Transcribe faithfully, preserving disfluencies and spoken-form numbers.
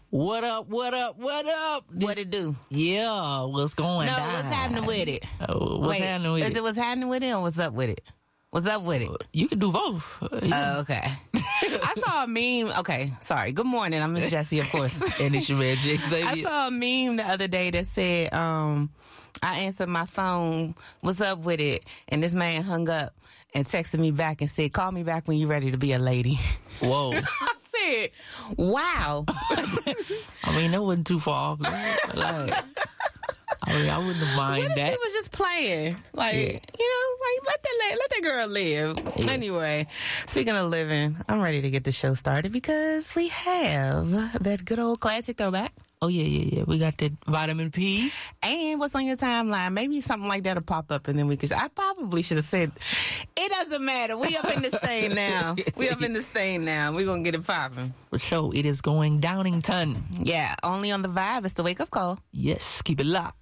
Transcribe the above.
What up, what up, what up? What it do? Yeah, what's going No, down? what's happening with it? Oh, what's Wait, happening with is it? it what's happening with it or what's up with it? What's up with it? You can do both. Uh, yeah. Oh, okay. I saw a meme. Okay, sorry. Good morning. I'm Miss Jessie, of course. And it's your man, Jake Xavier. I saw a meme the other day that said, um, I answered my phone, what's up with it? And this man hung up and texted me back and said, call me back when you're ready to be a lady. Whoa. I said, wow. I mean, that wasn't too far off. Man. Like, I mean, I wouldn't have What mind if that. she was just playing? Like, Yeah. you know, like let that la- let that girl live. Yeah. Anyway, speaking of living, I'm ready to get the show started because we have that good old classic throwback. Oh, yeah, yeah, yeah. We got that vitamin P. And what's on your timeline? Maybe something like that'll pop up and then we could, I probably should have said, it doesn't matter. We up in this thing now. We up in this thing now. We're going to get it popping. For sure, it is going Downington. Yeah, only on the Vibe. It's the wake up call. Yes, keep it locked.